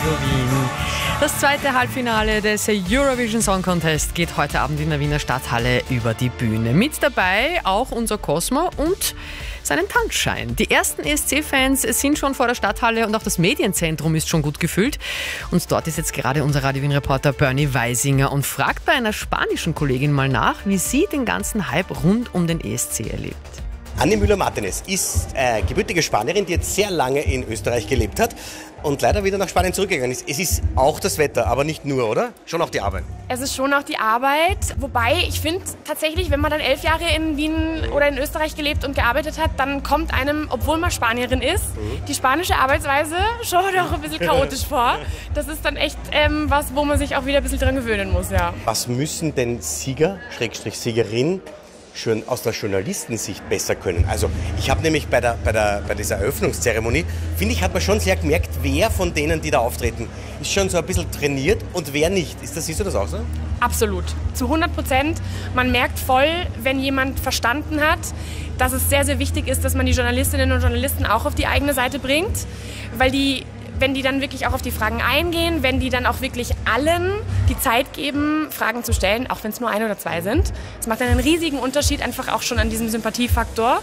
Radio Wien. Das zweite Halbfinale des Eurovision Song Contest geht heute Abend in der Wiener Stadthalle über die Bühne. Mit dabei auch unser Cosmo und seinen Tanzschein. Die ersten ESC-Fans sind schon vor der Stadthalle und auch das Medienzentrum ist schon gut gefüllt. Und dort ist jetzt gerade unser Radio Wien-Reporter Bernie Weisinger und fragt bei einer spanischen Kollegin mal nach, wie sie den ganzen Hype rund um den ESC erlebt. Anni Müller-Martinez ist gebürtige Spanierin, die jetzt sehr lange in Österreich gelebt hat und leider wieder nach Spanien zurückgegangen ist. Es ist auch das Wetter, aber nicht nur, oder? Schon auch die Arbeit. Es ist schon auch die Arbeit, wobei ich finde tatsächlich, wenn man dann 11 Jahre in Wien oder in Österreich gelebt und gearbeitet hat, dann kommt einem, obwohl man Spanierin ist, die spanische Arbeitsweise schon auch ein bisschen chaotisch vor. Das ist dann echt was, wo man sich auch wieder ein bisschen dran gewöhnen muss, ja. Was müssen denn Sieger, Siegerin, schon aus der Journalistensicht besser können? Also ich habe nämlich bei dieser Eröffnungszeremonie, finde ich, hat man schon sehr gemerkt, wer von denen, die da auftreten, ist schon so ein bisschen trainiert und wer nicht. Siehst du das auch so? Absolut, zu 100%. Man merkt voll, wenn jemand verstanden hat, dass es sehr, sehr wichtig ist, dass man die Journalistinnen und Journalisten auch auf die eigene Seite bringt, weil wenn die dann wirklich auch auf die Fragen eingehen, wenn die dann auch wirklich allen die Zeit geben, Fragen zu stellen, auch wenn es nur 1 oder 2 sind. Das macht dann einen riesigen Unterschied, einfach auch schon an diesem Sympathiefaktor.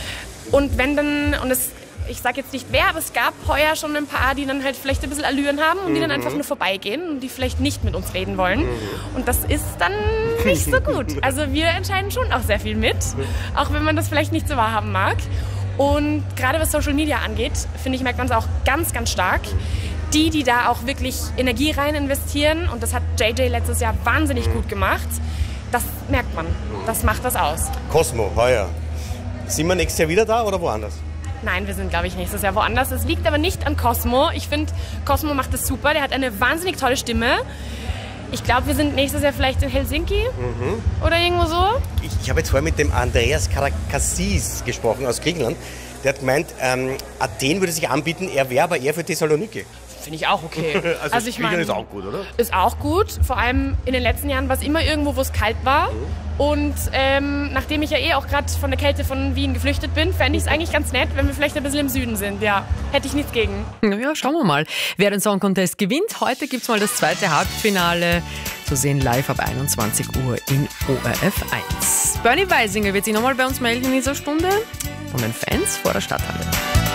Und wenn dann, ich sage jetzt nicht wer, aber es gab heuer schon ein paar, die dann halt vielleicht ein bisschen Allüren haben und die dann einfach nur vorbeigehen und die vielleicht nicht mit uns reden wollen. Und das ist dann nicht so gut. Also wir entscheiden schon auch sehr viel mit, auch wenn man das vielleicht nicht so wahrhaben mag. Und gerade was Social Media angeht, finde ich, merkt man es auch ganz, ganz stark. Die da auch wirklich Energie rein investieren, und das hat JJ letztes Jahr wahnsinnig gut gemacht, das merkt man. Das macht was aus. Cosmo, heuer. Sind wir nächstes Jahr wieder da oder woanders? Nein, wir sind, glaube ich, nächstes Jahr woanders. Es liegt aber nicht an Cosmo. Ich finde, Cosmo macht das super. Der hat eine wahnsinnig tolle Stimme. Ich glaube, wir sind nächstes Jahr vielleicht in Helsinki oder irgendwo so. Ich habe jetzt vorher mit dem Andreas Karakassis gesprochen aus Griechenland. Der hat gemeint, Athen würde sich anbieten, er wäre aber eher für Thessaloniki. Finde ich auch okay. Also ich meine, ist auch gut, oder? Ist auch gut. Vor allem in den letzten Jahren war es immer irgendwo, wo es kalt war. Und nachdem ich ja auch gerade von der Kälte von Wien geflüchtet bin, fände ich es eigentlich ganz nett, wenn wir vielleicht ein bisschen im Süden sind. Ja, hätte ich nichts gegen. Ja, schauen wir mal, wer den Song Contest gewinnt. Heute gibt es mal das zweite Halbfinale. Zu sehen live ab 21 Uhr in ORF 1. Bernie Weisinger wird sich nochmal bei uns melden in dieser Stunde von den Fans vor der Stadthalle.